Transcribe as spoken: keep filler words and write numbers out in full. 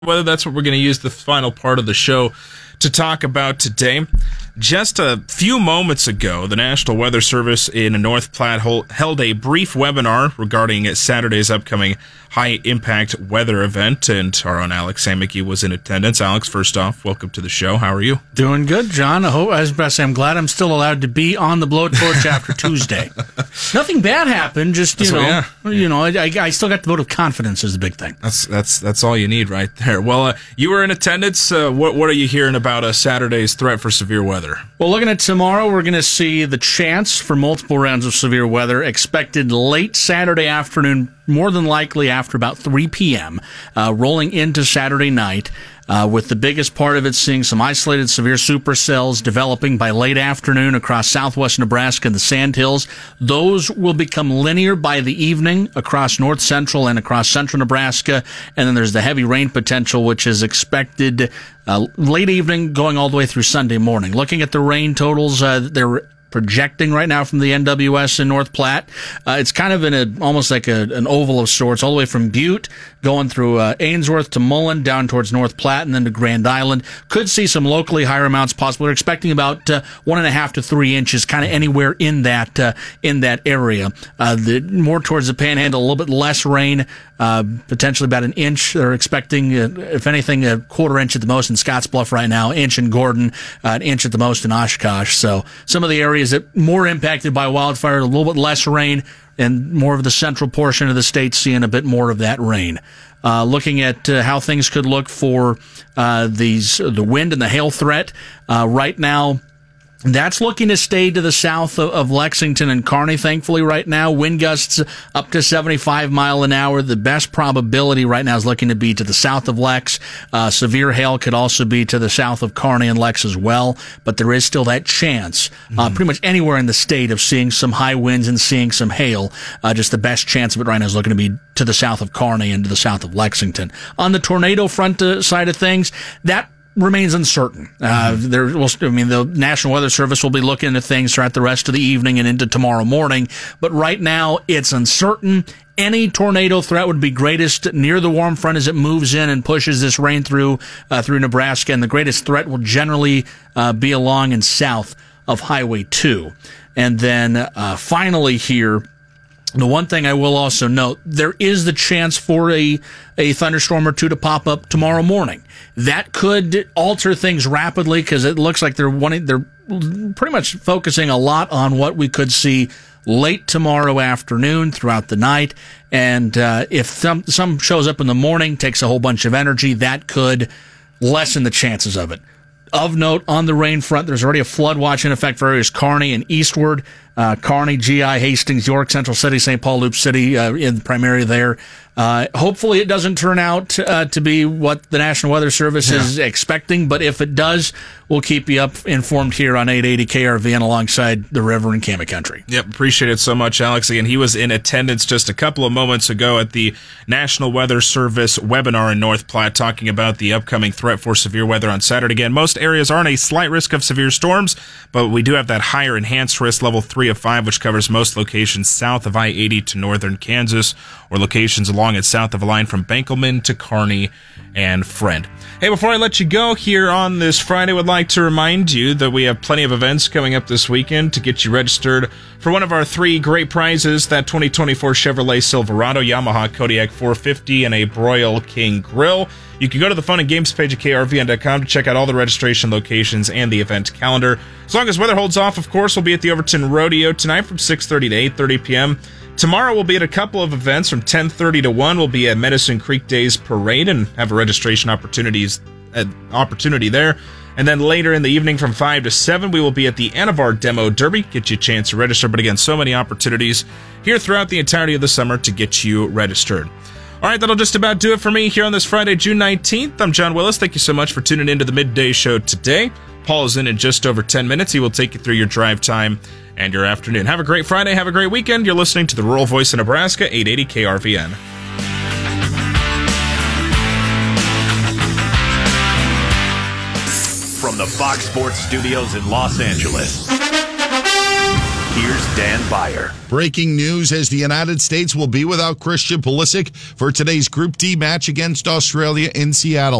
Whether that's what we're going to use the final part of the show to talk about today. Just a few moments ago, the National Weather Service in North Platte held a brief webinar regarding Saturday's upcoming high-impact weather event, and our own Alex Samicki was in attendance. Alex, first off, welcome to the show. How are you? Doing good, John. I, hope, I was about to say, I'm glad I'm still allowed to be on the blowtorch after Tuesday. Nothing bad happened, just, you that's know, what, yeah. you know, I, I still got the vote of confidence is the big thing. That's that's that's all you need right there. Well, uh, you were in attendance. Uh, what, what are you hearing about uh, Saturday's threat for severe weather? Well, looking at tomorrow, we're going to see the chance for multiple rounds of severe weather expected late Saturday afternoon, more than likely after about three p.m., uh, rolling into Saturday night, uh, with the biggest part of it seeing some isolated severe supercells developing by late afternoon across southwest Nebraska and the Sandhills. Those will become linear by the evening across north central and across central Nebraska, and then there's the heavy rain potential, which is expected uh, late evening going all the way through Sunday morning. Looking at the rain totals, uh, they're projecting right now from the N W S in North Platte. Uh, it's kind of in a, almost like a, an oval of sorts, all the way from Butte, going through uh, Ainsworth to Mullen, down towards North Platte, and then to Grand Island. Could see some locally higher amounts possible. We're expecting about uh, one and a half to three inches, kind of anywhere in that uh, in that area. Uh, the more towards the Panhandle, a little bit less rain, uh, potentially about an inch. They're expecting, uh, if anything, a quarter inch at the most in Scottsbluff right now, inch in Gordon, uh, an inch at the most in Oshkosh. So some of the areas that more impacted by wildfire, a little bit less rain, and more of the central portion of the state seeing a bit more of that rain. Uh, looking at uh, how things could look for uh, these the wind and the hail threat uh, right now. That's looking to stay to the south of, of Lexington and Kearney, thankfully, right now. Wind gusts up to seventy-five mile an hour. The best probability right now is looking to be to the south of Lex. Uh, severe hail could also be to the south of Kearney and Lex as well, but there is still that chance, mm-hmm. uh, pretty much anywhere in the state, of seeing some high winds and seeing some hail. Uh, just the best chance of it right now is looking to be to the south of Kearney and to the south of Lexington. On the tornado front uh, side of things, that remains uncertain. Uh, mm-hmm. there will, I mean, the National Weather Service will be looking into things throughout the rest of the evening and into tomorrow morning, but right now it's uncertain. Any tornado threat would be greatest near the warm front as it moves in and pushes this rain through uh, through Nebraska, and the greatest threat will generally uh, be along and south of Highway two. And then uh, finally here, the one thing I will also note, there is the chance for a, a thunderstorm or two to pop up tomorrow morning. That could alter things rapidly because it looks like they're wanting, they're pretty much focusing a lot on what we could see late tomorrow afternoon throughout the night. And uh, if some, some shows up in the morning, takes a whole bunch of energy, that could lessen the chances of it. Of note, on the rain front, there's already a flood watch in effect for areas Kearney and eastward. Uh, Kearney, G I, Hastings, York, Central City, Saint Paul, Loop City, uh, in the prime area there. Uh, hopefully it doesn't turn out uh, to be what the National Weather Service yeah. is expecting, but if it does, we'll keep you up informed here on eight eighty K R V N alongside the river and Camet Country. Yep, appreciate it so much, Alex. Again, he was in attendance just a couple of moments ago at the National Weather Service webinar in North Platte, talking about the upcoming threat for severe weather on Saturday. Again, most areas are in a slight risk of severe storms, but we do have that higher enhanced risk, level three of five, which covers most locations south of I eighty to northern Kansas, or locations along and south of a line from Benkelman to Kearney and Friend. Hey, before I let you go here on this Friday, I would like to remind you that we have plenty of events coming up this weekend to get you registered for one of our three great prizes, that twenty twenty-four Chevrolet Silverado, Yamaha Kodiak four fifty, and a Broil King Grill. You can go to the Fun and Games page at K R V N dot com to check out all the registration locations and the event calendar. As long as weather holds off, of course, we'll be at the Overton Rodeo tonight from six thirty to eight thirty p.m. Tomorrow we'll be at a couple of events from ten thirty to one. We'll be at Medicine Creek Days Parade and have a registration opportunities uh, opportunity there. And then later in the evening from five to seven, we will be at the Anavar Demo Derby. Get you a chance to register. But again, so many opportunities here throughout the entirety of the summer to get you registered. All right, that'll just about do it for me here on this Friday, June nineteenth. I'm John Willis. Thank you so much for tuning into the midday show today. Paul is in in just over ten minutes. He will take you through your drive time and your afternoon. Have a great Friday. Have a great weekend. You're listening to the Rural Voice of Nebraska, eight eighty K R V N. From the Fox Sports Studios in Los Angeles, here's Dan Beyer. Breaking news as the United States will be without Christian Pulisic for today's Group D match against Australia in Seattle.